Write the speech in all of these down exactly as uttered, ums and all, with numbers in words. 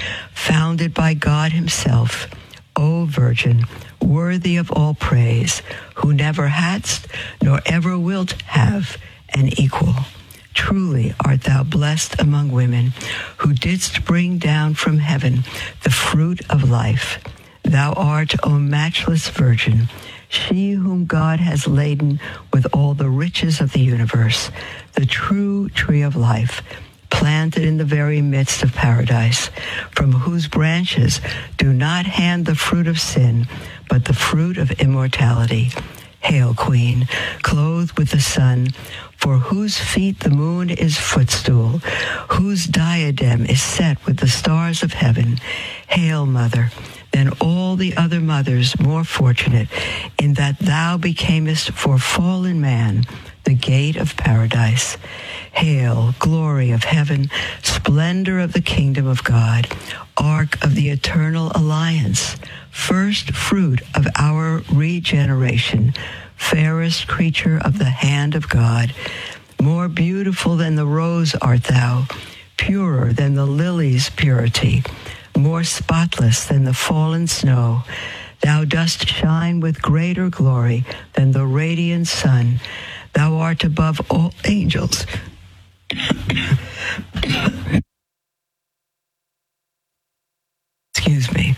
founded by God himself, O Virgin, worthy of all praise, who never hadst nor ever wilt have an equal. Truly art thou blessed among women, who didst bring down from heaven the fruit of life. Thou art, O matchless Virgin, she whom God has laden with all the riches of the universe, the true tree of life, planted in the very midst of paradise, from whose branches do not hand the fruit of sin, but the fruit of immortality. Hail, Queen, clothed with the sun, for whose feet the moon is footstool, whose diadem is set with the stars of heaven. Hail, Mother, than all the other mothers more fortunate, in that thou becamest for fallen man the gate of paradise. Hail, glory of heaven, splendor of the kingdom of God, ark of the eternal alliance, first fruit of our regeneration, fairest creature of the hand of God. More beautiful than the rose art thou, purer than the lily's purity, more spotless than the fallen snow. Thou dost shine with greater glory than the radiant sun. Thou art above all angels. Excuse me.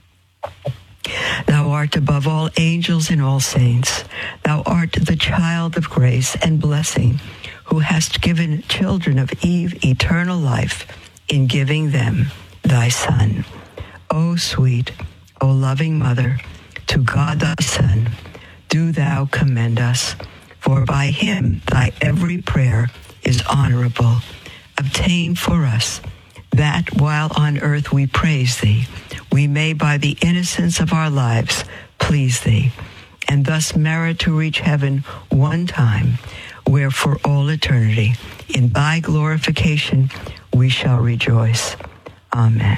Thou art above all angels and all saints. Thou art the child of grace and blessing, who hast given children of Eve eternal life in giving them thy Son. O sweet, O loving Mother, to God thy Son, do thou commend us, for by him thy every prayer is honorable. Obtain for us that while on earth we praise thee, we may by the innocence of our lives please thee, and thus merit to reach heaven one time, where for all eternity in thy glorification we shall rejoice. Amen.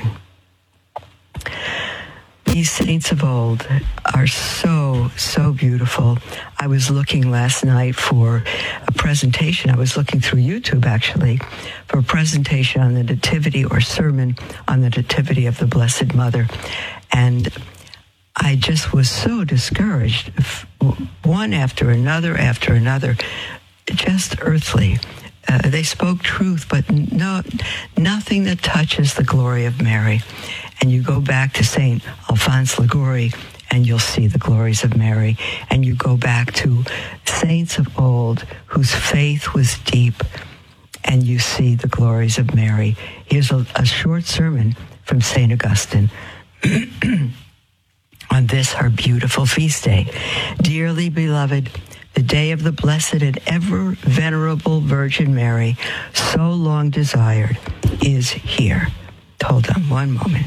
These saints of old are so, so beautiful. I was looking last night for a presentation. I was looking through YouTube, actually, for a presentation on the Nativity or sermon on the Nativity of the Blessed Mother. And I just was so discouraged, one after another after another, just earthly. Uh, they spoke truth, but no, nothing that touches the glory of Mary. And you go back to Saint Alphonse Liguori, and you'll see the glories of Mary. And you go back to saints of old whose faith was deep, and you see the glories of Mary. Here's a, a short sermon from Saint Augustine on this, her beautiful feast day. Dearly beloved, the day of the blessed and ever venerable Virgin Mary, so long desired, is here. Hold on one moment.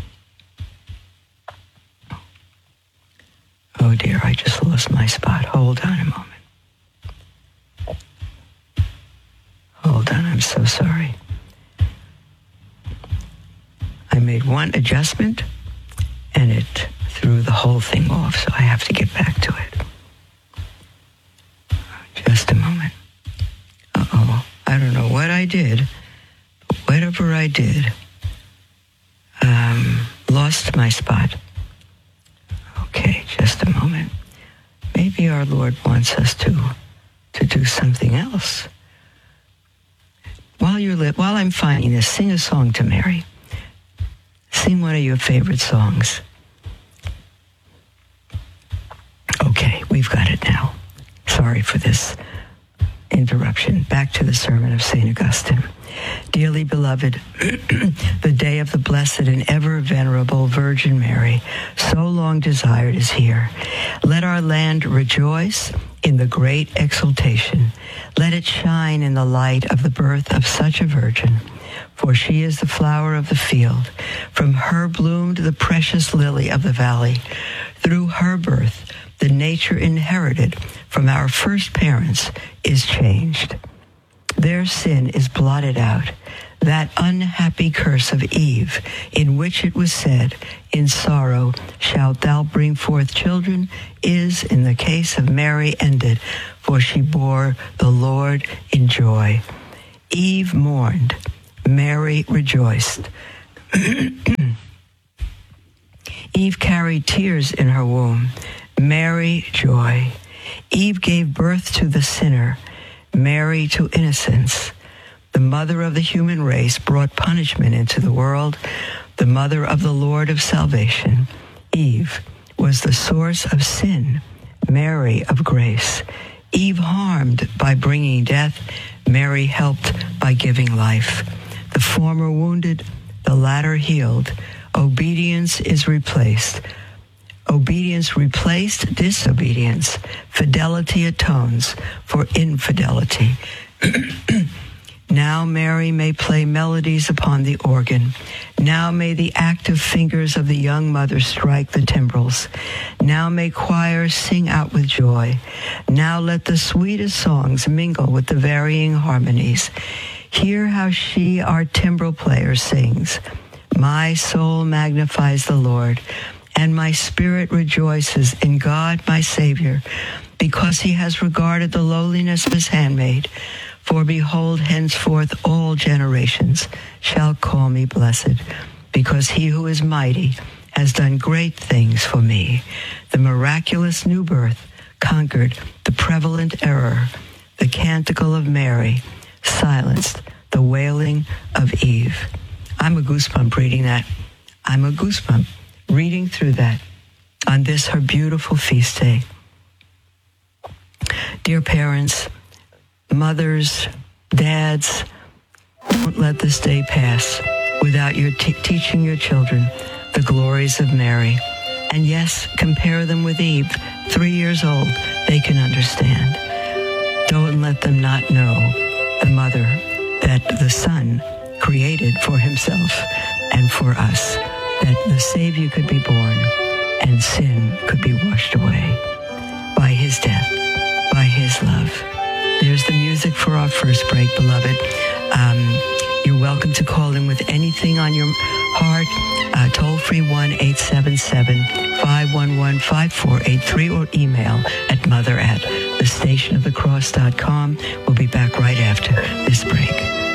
Oh dear, I just lost my spot. Hold on a moment. Hold on, I'm so sorry. I made one adjustment and it threw the whole thing off, so I have to get back to it. Just a moment. Uh-oh. I don't know what I did, but whatever I did, um, lost my spot. Okay, just a moment. Maybe our Lord wants us to to do something else. While you're li- while I'm finding this, sing a song to Mary. Sing one of your favorite songs. Okay, we've got it now. Sorry for this interruption. Back to the sermon of Saint Augustine. Dearly beloved, the day of the blessed and ever venerable Virgin Mary, so long desired, is here. Let our land rejoice in the great exultation. Let it shine in the light of the birth of such a virgin, for she is the flower of the field. From her bloomed the precious lily of the valley. Through her birth, the nature inherited from our first parents is changed. Their sin is blotted out. That unhappy curse of Eve, in which it was said, "In sorrow shalt thou bring forth children," is, in the case of Mary, ended, for she bore the Lord in joy. Eve mourned, Mary rejoiced. Eve carried tears in her womb. Mary, joy. Eve gave birth to the sinner. Mary, to innocence. The mother of the human race brought punishment into the world. The mother of the Lord of salvation. Eve was the source of sin. Mary, of grace. Eve harmed by bringing death. Mary helped by giving life. The former wounded, the latter healed. Obedience is replaced. Obedience replaced disobedience. Fidelity atones for infidelity. Now Mary may play melodies upon the organ. Now may the active fingers of the young mother strike the timbrels. Now may choirs sing out with joy. Now let the sweetest songs mingle with the varying harmonies. Hear how she, our timbrel player, sings. My soul magnifies the Lord, and my spirit rejoices in God my Savior, because he has regarded the lowliness of his handmaid. For behold, henceforth all generations shall call me blessed, because he who is mighty has done great things for me. The miraculous new birth conquered the prevalent error. The canticle of Mary silenced the wailing of Eve. I'm a goosebump reading that. I'm a goosebump reading through that on this, her beautiful feast day. Dear parents, mothers, dads, don't let this day pass without your t- teaching your children the glories of Mary. And yes, compare them with Eve. Three years old, they can understand. Don't let them not know the mother that the Son created for himself and for us, that the Savior could be born and sin could be washed away by his death, by his love. There's the music for our first break, beloved. Um, you're welcome to call in with anything on your heart. Uh, toll free one eight seven seven, five one one, five four eight three or email at mother at the station of the cross dot com. We'll be back right after this break.